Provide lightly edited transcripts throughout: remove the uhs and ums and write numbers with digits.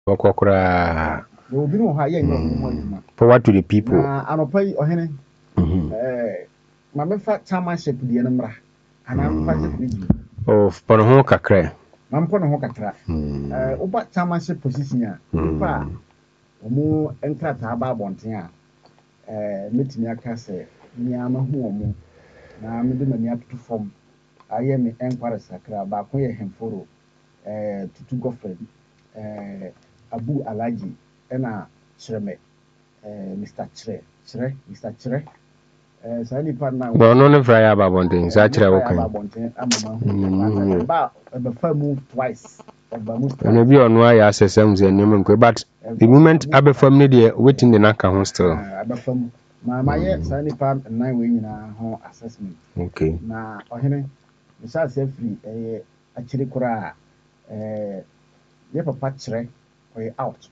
Okokra. There will be no higher money. Forward to the people. I don't pay or henny. My fat chairmanship, the enamra, and I'm fat with you. Of Ponoho Kakre. Mampon Hokatra. Oba chairmanship position, Omo Enkrata Babontia. Meet me a casse, Niama Huomo. Now I'm doing a to form. I am the Empire Sacra, Bakoya Hemforo, Tutu Goffred, Abu Alaji, Ena Chreme, Mr. Mr. Chere. Sani partner. Well, none of Fry Babonting, such a walking. About a move twice. And maybe on why I say something, but the moment I be from Nidia, waiting the Naka hostel. My yet Sani Pan and 9 wing in our assessment. Okay. Now, Ohene, the South free a chiricura, Patre, way out.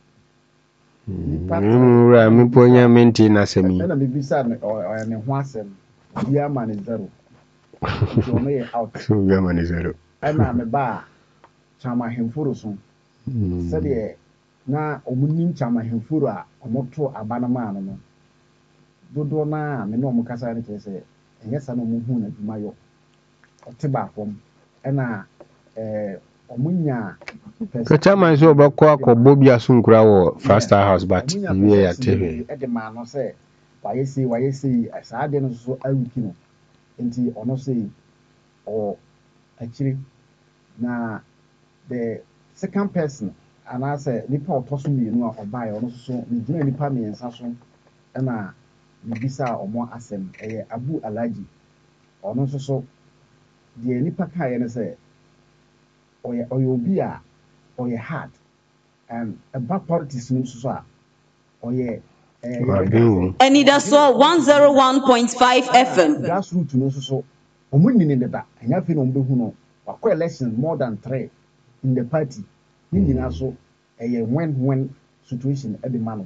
I'm putting a maintenance. I mean, I'm beside or an Wasem, Yaman is zero. Out. Yaman is zero. And I'm a bar, Chama Hemfuruson. Said na omunim Chama Hemfura, or moto Abanamano. Dodo na me no mukasa ne kese enye sa no muhu na dumayo otiba fom na omunya Kacha man so obakọ akọbọ bi asunkura wo Faster House but we ya tv e de ma no se wayesi sa de no so awiki no enti ono se o akiri na the second person anase nipa otoso mienu a obaye ono so ni gina nipa miensa so na Bisa omo asem Abu Alaji ono so de nipa kae ne se oye obi a oye hard and about politics no so a oye Anida so 101.5 FM grassroots no so omo nini ne da anya fi no mbehu no wakọ election more than 3 in the party ni nyina so when situation e be man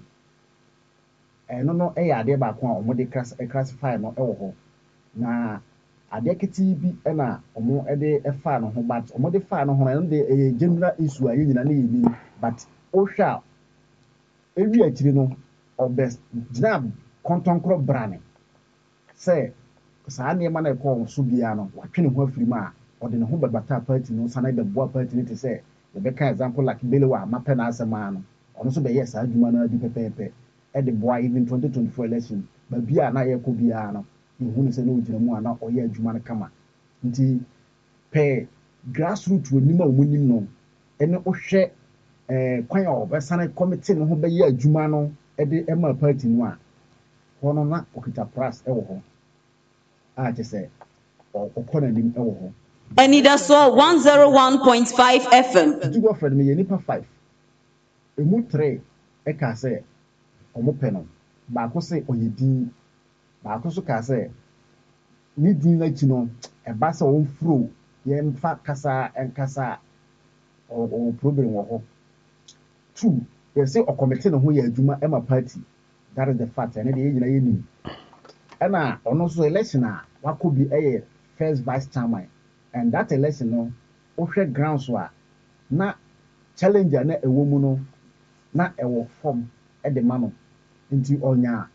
no ade ba ko a omo de classify no wo ho na ade kiti bi na omo de fa no ho but omo de fa no ho na de general issue a nyina na yini but o hwa ewi akiri no obes gina kontonkro brane say saa ne ma na ko so bia no watwe ne ho afiri ma o de ne ho babata party no sana be boa party ni te say the better example like Belewa mape na asema no ono so be yes adwuma na adi pepepe at the boy even 2024 election but bia na ye ko bia no hu ne se no gyina mu ana oye adwuma na kama nti pe grassroots woni ma omunim no ene ohwe kwan a obesane committee no ho be ye adwuma no e de e ma party no a hono na okita press e wo ho a je se okona nim e wo ho Anida so 101.5 FM Dugo Fred me ye nipa 5 emu 3 e ka se omo pe no ba ko se oyedin ba ko so ka se ni din na chi no e ba se on fro ye mfa kasa enkasa o problem wo ho 2 ye se o committee no ho ye adwuma e ma party that is the fact and dey nyina ye ni e na ono so election a wakobi e first vice chairman and that election no o hwe grounds wa na challenger na ewo mu no na ewo form e de ma no nti onya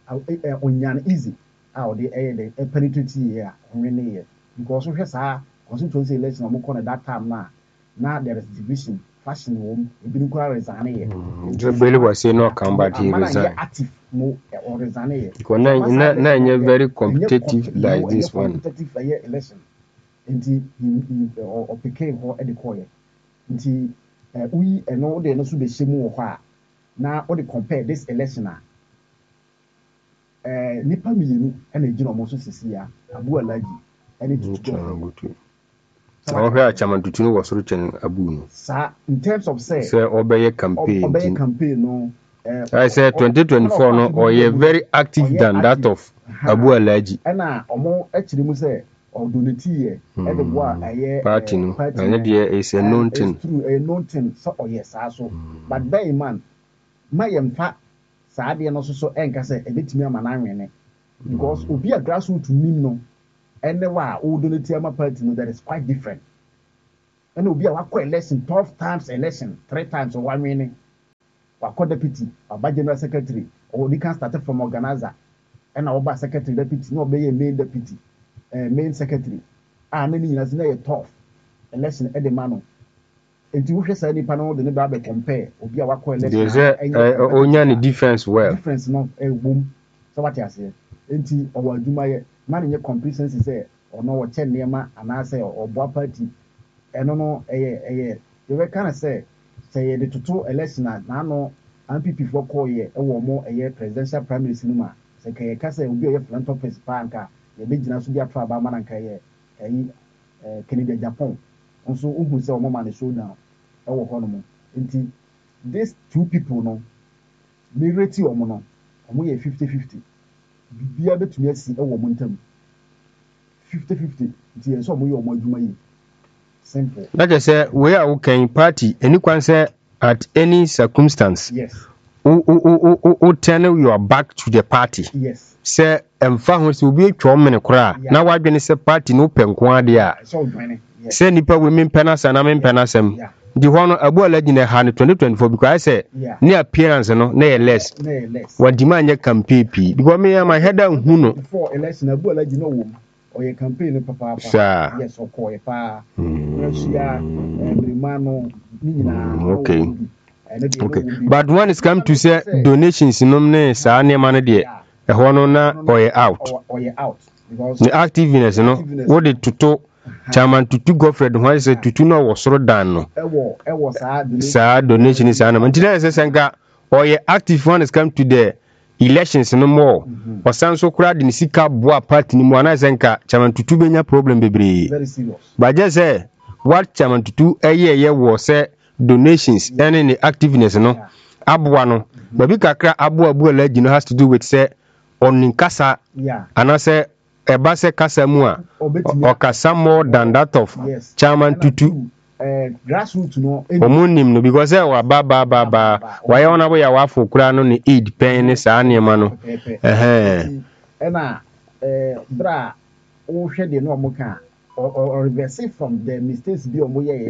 easy how they the penetrate here onwene here because we say constituency election am corner that time now there is division fashion home ebi ni kura resign here the belly was say no come back he resign active mo or resign here because na very competitive like this one competitive election nti or became ho e de koye nti we no de no so be shemu wo ha na o de compare this election nipa mienu na ejina omo so sisi ya Abu Alaji ene tutu so hwe a chairman tutu no wasoro chen Abu no sa in terms of say obeye campaign no I say 2024 no or ye very active than that of Abu Alaji na omo akiri mu say or donate ye e de boa aye party no and there is a known thing so oh yes so but by man mayemfa saade no so enka se ebetimi ama na anwene because obi a grassroots nim no ene wa o donate ama party no that is quite different and obi a wa election 12 times election 3 times or 1 winning wakɔ deputy aba general secretary or they can start from organizer and ɔba secretary deputy no ɔbɛyɛ main deputy main secretary a ne nyina se na yɛ tough election ɛde ma no nti wohwɛ saa nipa no de ne ba bɛ compare obi a wakɔ election onya ne defense well difference no ɛwom sɛ wate aseɛ nti ɔwɔ adwumayɛ ma ne nyɛ complacency sɛ ɔno wɔkyɛ nneɛma anaasɛ ɔboa party ɛno no ɛyɛ yɛbɛka no sɛ yɛde toto election a n'ano MPP foɔ kɔɔyɛ ɛwɔ mo ɛyɛ presidential primaries no mu a sɛ kɛyɛka sɛ obi a ɔyɛ philanthropist paa nka yɛbɛgyina so de ato aba ama na nka yɛ ɛyi Kennedy Japan nso wohu sɛ ɔmo ma ne showdown ɛwɔ hɔ nom nti these two people no me rate ɔmo no ɔmo yɛ 50-50 bibia bɛtumi asi ɛwɔ ɔmo ntam 50-50 nti yɛn sɛ ɔmo yɛ ɔmo adwuma yi simple. That is we are can party any kwan say at any circumstance. Yes. O turn your back to the party. Yes. Say emfa ho se obi atwa omene kora na wadwene se party no penko ade a. So dwene. Say nipa we mempena sa na mempena sam. Di ho no abu ala gina ha no 2024 because I say ne appearance no na ye less. Wadi ma anya campaign pi because me my head down hu no. Before election abu ala gina wo or your campaign papa. Yes, or call pa. Okay. Okay. But when it's come to say donations, no ne sa nneema no de e ho no na or out. Or out. Because the activeness no what the tutu chairman tutu Godfred who say tutu no was soro dan no. E sa donation is ana. Until say senga or active when it's come to the elections no more osan so kura de sika boa party ni mu ana senka chairman tutu benya problem bebre very serious but just say what chairman tutu eye wo say donations and the activeness no aboa no baby kakra aboa lagi no has to do with say on kasa ana say eba say kasa mu a or kasa more than that of chairman tutu grassroots no omunim no because wa ba wa ya ona bo ya wa fokura no ni aid pen ni sa anema no na bra o hwe de no mo ka or reverse from the mistakes bi omo ye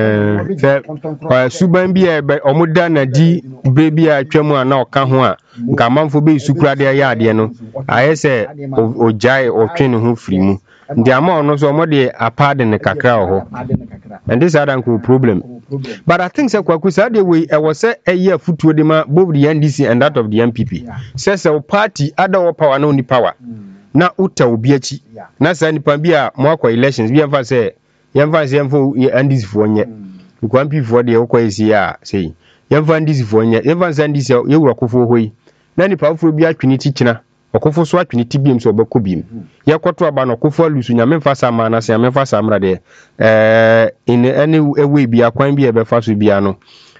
suban bi e omo da na di baby a twam a na oka ho a nka manfo be sukura de ya ade no aye se ojai otwe ho firi mu ndi ama ono so omo de apade ne kakra ho and this other problem but I think say kwaku say the way was say a year futuo de ma both the NDC and that of the MPP says our party other power no ni power na uta obi achi na say nipa bi a mo akwa elections bi emfa say emfo NDC fo nye kwa MPP fo de okwa esi a say emfa NDC fo nye emfa say NDC ye wura kofo hoyi na nipa fo bi atwini tichina okofo so atwini tibiem so obekọ biem ye kwoto aba no okofo alusu nya memfa sa ma na se memfa sa mra de in any way bi akwan bi e be fa so bia no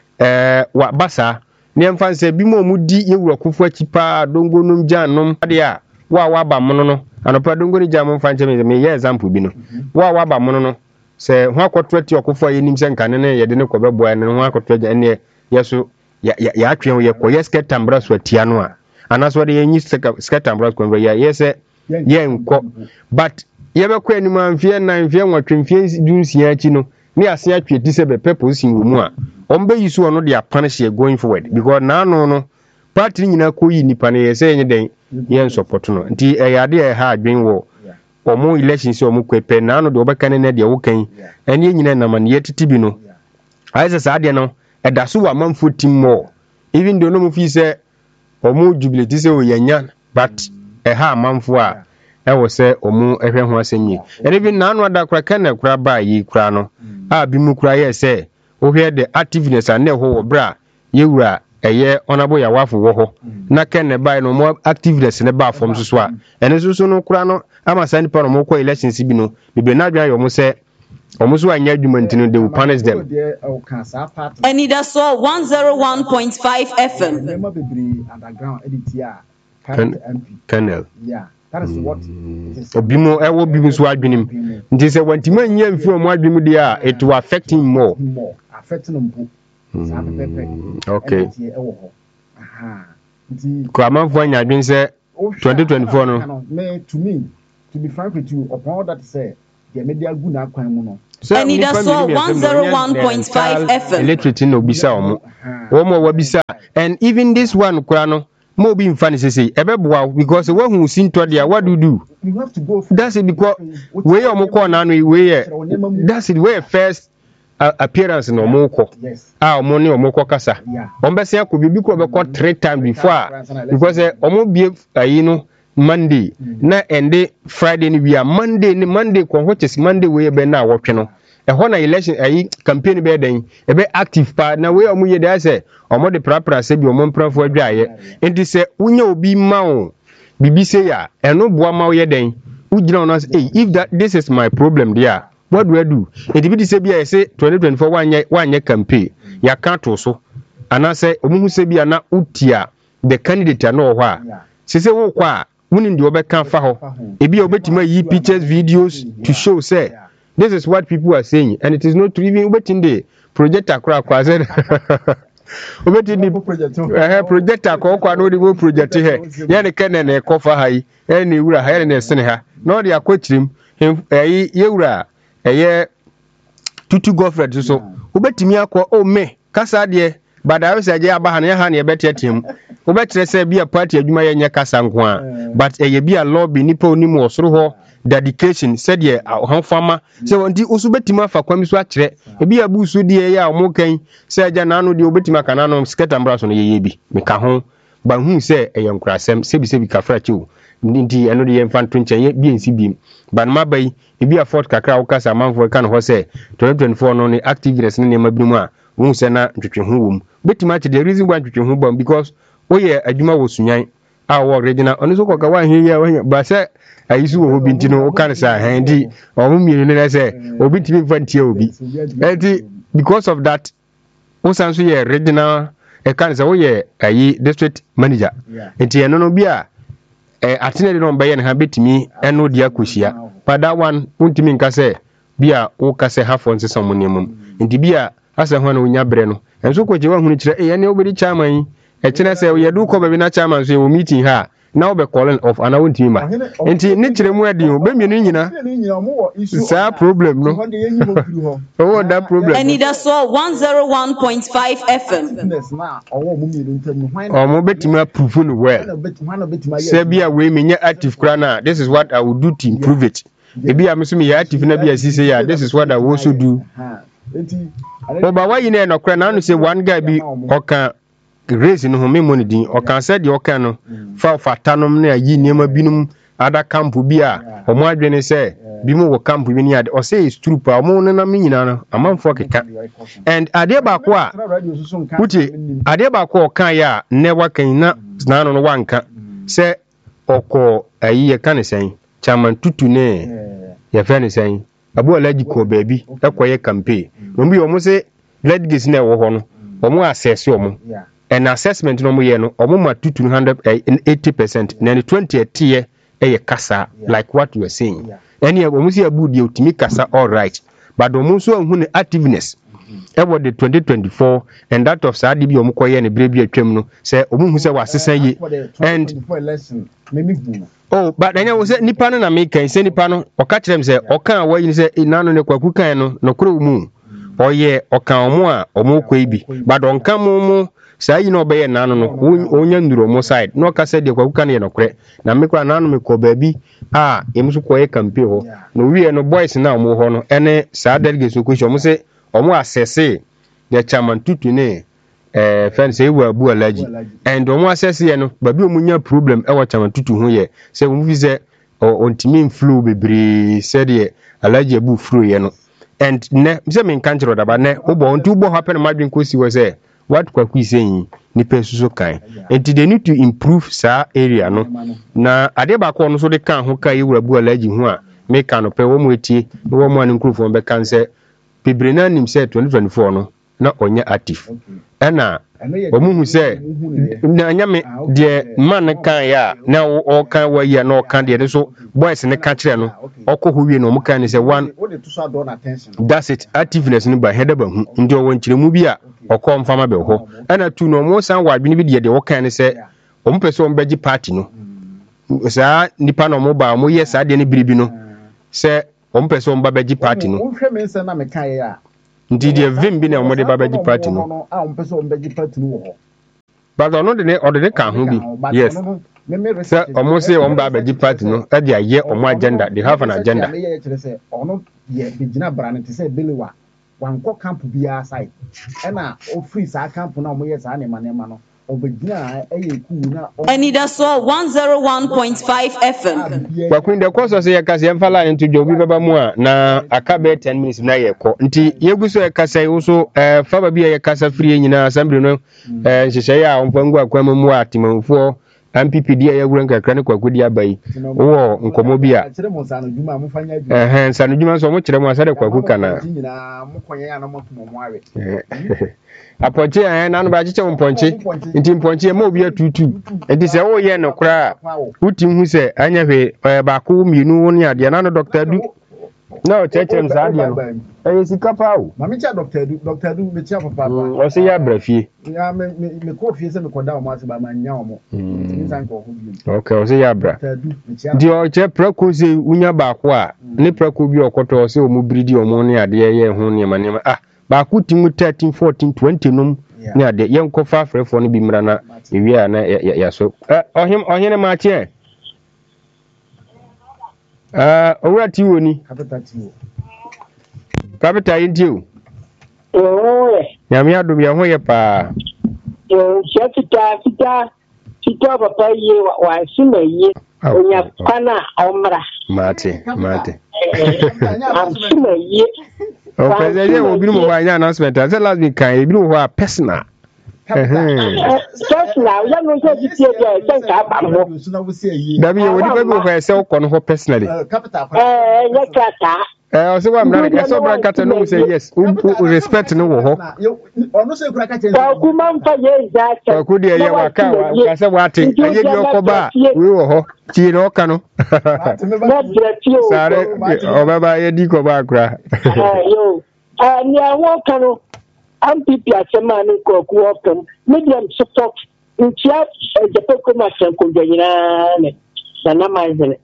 wa basa ne emfa se bi mo mudi ye wura kofo achi pa dongo num janom de a wa ba mono no anopa dongo ni jam mfa nche me ye example bi no wa ba mono no se ho akwoto ati okofo ye nim se nkane ne ye de ne kobebo ne ho akwoto ne ye so ya atwe ye ko ye sketambra so atia no a anas what the yen sketambra ko ya ye se ye nko but ye be ko anim amfie na mfie nwatwemfie dunsia achi no ne ase atwe ti se be purpose wo mu a ombe yisu ono de punish going forward because na no party nyina ko yi nipa ne ye se yenye den yen support no nti yade e ha adwen wo omo election se omo kwepe na no de obeka ne de wo kan ene nyina na man ye titibi no aise sa de no eda so wa manfo tim more even though no mo fi se omo jubilate se o yanya but ha manfo a wo se omo ehwe ho asemye ene bi na no ada kura kan na kura ba yi kura no a bi mu kura ye se o hwe de activeness an na ho wo bra ye wura eye onabo ya wafo wo ho na ken ne bai no mo activeness ne ba form so a ene so no kura no ama sani pa no mo ko elections bi no bibe na adwan yo mo se omo so anya adwuma ntino they will punish them Anida so 101.5 FM Nema bebri underground editia Colonel yeah that is what it is obimo ewo bimu so adwenim nti se wantima nya mfi omo adwemu de a it will affect him more affecting him okay aha nti kwa manfo anya adwen se 2024 no me to be frank with you upon all that say the media gu na kwan mu no Anida so 101.5 FM electricity no bisa omo wabisa And even this one kurano mo be in funny say ebeboa because we who sin to there what do You have to go. that's it because we omoko na no we that's it we first appearance no omoko omo ne omoko kasa ombese akobi bi ko be call 3 times before because omo bie ayi no Monday na ende Friday ni we are Monday ko which is Monday we be na wotwe no ho na election ayi campaign be den e be active pa na we omo ye dey say omo de prapra se bi omo mprafo adwaye enti se unya obi ma o bibi say ya eno boa ma ye den ugina ona say hey if that this is my problem there what do I do enti bi say bi say 2024 wanye campaign ya kan to so ana say omo hu say bi na utia the candidate na ho a se wo kwa wuni ndi obeka fa ho ebi obetima yi pictures videos to show say this is what people are saying and it is not even obetinde projector kwa said obetinde projector kwa no the project here ya ne kene ne kofa hai ya ne wura ha ya ne sene ha no de akwachirim ye wura eye tutu gofred so obetimi akwa o me kasa de bada we je aba ha ne ha ne betietem obetre se bia party adwuma ye nye kasa nko a but eye bia lobby nipa onimu osoro ho dedication said ye ahofama se wonti osu betima fa kwami so akire bia busu de ya omokan se aja na anu de obetima kana no sketa mbraso no ye bi meka ho ba hu se eye nkurasem sebi ka frachi o ndi eno de ye mfanto nchen ye bia nsi bi ban mabai bia fort kakra wo kasa manfo kan ho se 2024 no ni activities ne ma bi mu a hu se na twetwe ho wom betima che the reason why twetwe ho bom because oye adwuma wo sunyan a wo original ono so koka wa hwe ya ba se ayisu wo bi ntino o kan sa handi o mu mienu ne se obi timi fantie obi enti because of that o san so ye original e kan sa wo ye ayi district manager enti eno no bi a atenede no mba ye ne ha betimi eno dia kosia but that one untimi nka se bia wo ka se half on se som nemum enti bia asa ho na onya bre no enso ko je wa hunu kire ye ne obedi chairman echine se ye du ko be na chairman so ye meeting ha na obe calling off ana wonti ma enti ne kire mu adi o be mienu nyina sa problem no oh that problem and it is 101.5 FM na owo mu mienu ntam no o mo betimi approve no well se bia we menya active kra na this is what I will do to improve it e bia me so me active na bia sise ya this is what I will also do oba wa yine no kra na no say one guy bi oka race no me money din oka said the oka no fa fatanom na yi niema binum ada camp bi a omo adwene say bi mu wo camp bi ni ade o say is true pa omo no na me nyina no amanfo keka and ade ba ko a uti ade ba ko oka ya ne wakan na no wanka say oko ayi ye kan sen chairman tutu ne ye fa ne sen abu alaji ko baby ekoye campaign no bi omo say ladies na wo ho no omo assess omo an assessment no mo ye no omo ma 280% na 20 tie e kasa like what you are saying any omo si abu de otimi kasa all right but omo so hu ne activeness about the 2024 and that of Saadi bi omo koye ne brebi atwam no say omo hu say wasesa yi and oh but anya wo say nipa no na me kan say nipa no o ka kirem say o kan wa yi say nanu ne kwaku kan no no kro mu oye o kan omo a omo koi bi but on kan mu saa yi na obeye nanu no onya nduro mo side no ka se de kwaku kan ye no kre na me kwa nanu me ko baabi a emsu ko ye campaign ho no wie no boys na omo ho no ene saa delegate so ko mo se omo assess the chairman tutu ne friend say we abu alaji and omo assess ye no baabi omunya problem e wa chairman tutu ho ye se omo fi se ontimi influ bebre said ye alaji abu fru ye no and ne se me kan kiro da ba ne obo onti ubo happen madwin ko si wo se what kwaku is saying ni pensuso kan and they need to improve sa area no na ade ba ko no so de kan ho kai wura bu alaji ho a me kan no pe wo mu etie wo mu an nkrufo be kan se bebre na nim se 2024 no na onya active na omuhu se na nyame de man kan ya na o kan wa ya na o kan de so boys ne ka kire no okọ ho wie no mu kan ni se one that's it activeness ni ba header ba hu ndi o wankire mu bi a okọ mfama be ho na tu no mo san wa adwene bi de o kan ni se o mpese o mbeji party no sa nipa no mo ba mo ye sa de ne biribi no se o mpese o mbabeji party no wo hwe me nse na me kan ya ndi de vim bi na o mo de babeji party no a o mpese o mbeji party no wo but ono de ne ka ho bi yes sɛ ɔmo se ɔmo ba abɛgye party no ɛde ayɛ ɔmo agenda they have an agenda ɔno yɛ bɛgyina bra no te sɛ belewa wankɔ camp biara side ɛna ɔfiri saa camp no a ɔmoyɛ saa nneɛma no ɔbɛgyina ɛyɛ kuu na Anidaso 101.5 FM. Wakun de course say yakase yɛmfa line to jobi baba mu a na aka be 10 minutes na yɛkɔ nti yegu so yakase wo so fa ba bi yakasa free nyina assembly no hyehyɛ a ɔmpangu akwama mu a timamfo MPP dia yɛwura nkakra ne kwakodi abai wo nkomo bi a sanudwuma so mo kyerɛ mu asade kwaku kana apɔnkye na no ba kyekyɛ mpɔnkye nti mpɔnkye ma obi atutu nti sɛ wo yɛ no kra wutim hu sɛ anya hwe baako mienu woni ade na no Dr. Du na o kyerɛkyerɛ msa ade no ɛyɛ sika pa o ma me kya Dr. Du me kya papa o se ya brafie ya me ko fie se me koda o ma se ba ma nya o mo nsan ko ho bi okay o se ya bra di o kye prako se unya baako a ne prako bi okoto se o mu bridi o mo ne ade yɛ ho ne ma baako timu 13 14 20 num ne ade yɛn kɔ fa frɛfo no bi mra na ewie a na ya so ohene ma kye owura ti woni kapita yinti o nyame adom ya ho ye pa fita papa ye wa sima ye onya pana omra mate sima ye o pese ye obi mu wa nya announcement say last week kan ebi mu wa personal personal ya no so tie dia sen ka ba mo dabi ye wodi ba bi ho ese o kono ho personally ya kata o se wa mra e so bra kata no say yes o respect no wo ho ono se kura kata ba ku man fa ye za ku de ye wa ka se wa te aye bi okoba we wo ho ti no ka no sare o baba ye di ko ba kura yo ni awon kanu MPP asema ko ku open medium support ntia Japan commerce ko nyina ne na manzele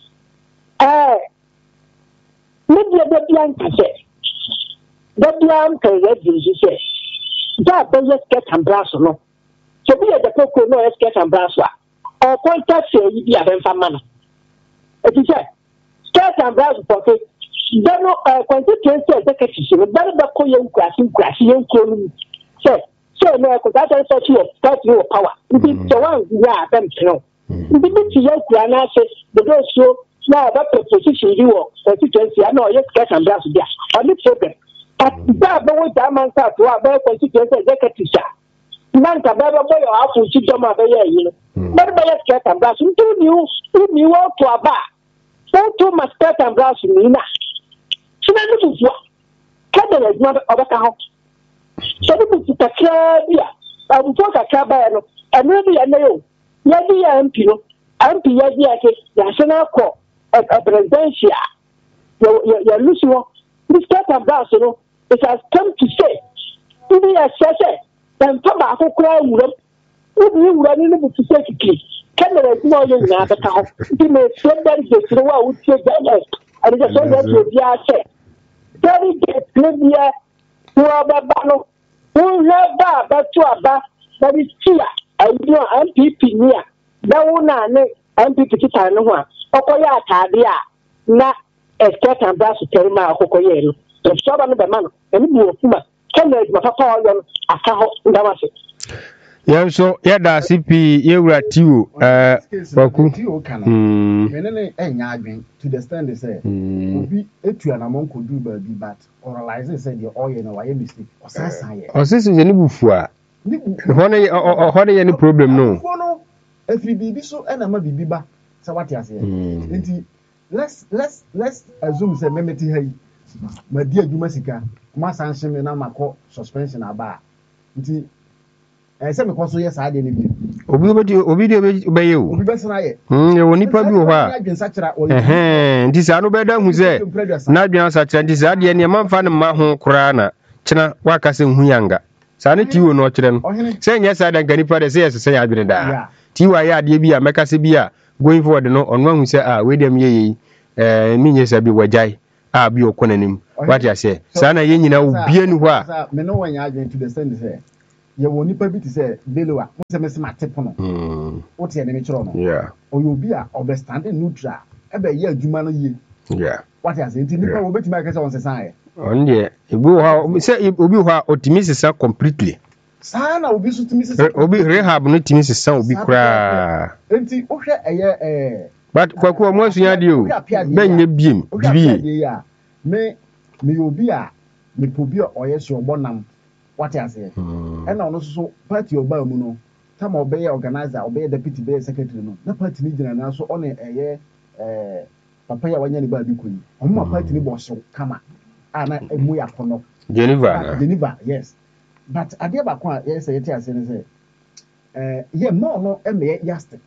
media da plan kase da plan ka ya dinji se da ba ya skirt and brass no so bi ya Japan ko no skirt and brass wa o contact se yi bi abenfa mana e ti se skirt and brass for ke dano constituency executive no bari ba ko yen krasi yen ko no so no ko ta ta start your power ndi so wan ya ben no ndi bi ti ya kura na se the do so na ba position ri wo constituency na o yes get and brass dia on the program but da ba wo da man sa to ba constituency executive sha man ka ba bo yo afu chi do ma ba ye yi no bari ba yes get and brass ni wo to aba so must get and brass ni na sina ni fufu kada na juma obaka ho so ni fufu kakra bia abu to kakra ba no eno bi ya na yo ya di ya MP no MP ya di ake ya sena ko a presidential ya lucio Mr. Tabas no it has come to say ibi ya sese dan fa ba ko kra wuram ubi wuram ni bu se kiki kada na juma yo na baka ho bi me so dari je sire wa utie ga and the so that you be say very get media who abano who leba batu aba that is here and you MPP near that one na MPP kita no ho okoya atade a na expert and brass terima akokoye no so ba no be ma no eni bi ofuma kana ma papa oyo aka ho ndamase yɛn so yɛda CP yɛwura tiwo waku menene enya adwen to the stand they say obi etu anamon ko do ba bi but oralize say the oil na why mistake osasa ye osisi je ni bufua hone ye ni problem no every bibi so na ma bibi ba say what you say enti let's assume say memeti hai ma di adwuma sika ma sanhye me na makọ suspension aba enti se me ko so yes ade ne bi obi de obeye o obi besena ye ye woni pa bi o ha nti sa no beda hu se na adwan sa kira nti sa ade ne ma mfa ne ma ho kura na kina waka se hu yanga sa ne tiwo no kire no se nya sa da gani pa de se yes se ya adwene da tiwa ya ade bi a meka se bi a going forward no ono hu se we dem ye mi nye sa bi wajai bi okonanim what you say sa na ye nyina obie ni ho a me no wanya adwen to the stand say ye woni pa bi ti say Belewa mo se mesema tepono wo te ne me chiro no yeah oyo bi a obestanding neutral e be ye adwuma no ye yeah what you say nti nipa wo betima ka say on sesan ye on de ebi ho say obi ho optimism completely sana obi so timi sesa obi rehab no timi sesa obi kura nti wo hwe eye but kwaku mo asunya de o benye biem bibi ya me obi a me pobi oye so obonam what you say e na ono so party oba mu no tama obeye organizer obeye deputy beye secretary no na party ni gina na so one eye papa ya wanya ni ba bi koyi omo party ni bo so kama ana emu ya kono Geneva yes but ade ba ko a yes yeti ase ne say ye no eme yaste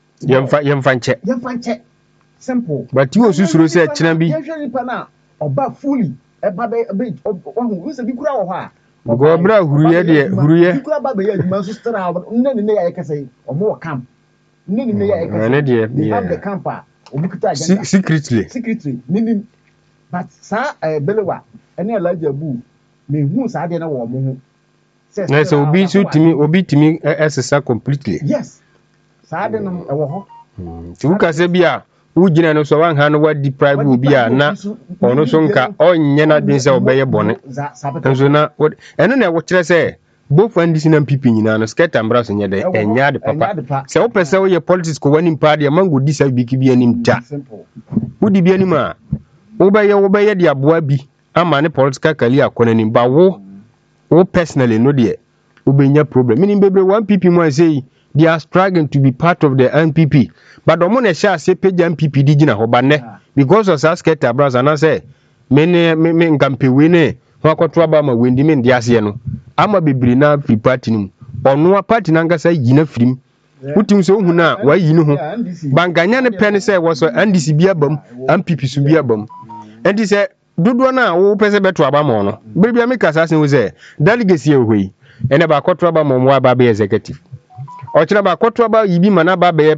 yemfa nche simple but you osusuro say kina bi yehwe pa na oba fully eba be wahu se bi kura wo ha go bra huruye de huruye kura ba be ya adwuma so stra nne ya ekese omo camp nne ya ekese ne de they have the camper obukuta agenda secretly nini but sa Belewa ene Elijah Bu me hu sa de na wo mo hu na so obi timi esesa completely yes sa de no e wo ho ti wuka se bia wo gina no so wan ha no wa deprive obi a na ono so nka onye na dwen se obeye bone nso na eno na wo kire se both NDC na MPP nyina no skirt ambras nye de enya de papa se wo pese wo ye politics ko wani mpa de mango di sa biki bi anim ta wo di bi anim a wo beye de aboa bi ama ne political career akona ni ba wo personally no de wo benya problem meaning bebre 1PP mo say they are struggling to be part of the NPP but omo na sha say page NPP di gina ho ba ne because of skirt ambras and say me nkampe we ne ho akoto aba ma wendi me ndi ase no ama bebiri na free party nim ono party na ngasa yina firim utim so hu na wa yi no ho banganya ne pen say wo so NDC bi abam MPP su bi abam enti say dodo na wo pese beto aba mo no bibia me kasa sen wo say delegacy ehoi ene ba akoto aba mo aba be executive o kira ba akoto aba yibi mana ba be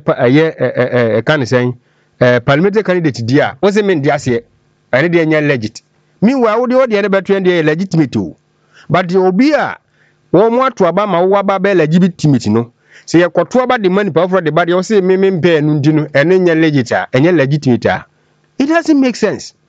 ye kan sen parliamentary candidate dia wo se me ndi ase ene de nya legit meanwhile wo de beto ende legitimate o but obi a wo mo ato aba ma wo aba be legitimate no se ye koto aba de mani pa for de ba de wo se me mpe no ndi no ene nya legit a enye legitimate a it doesn't make sense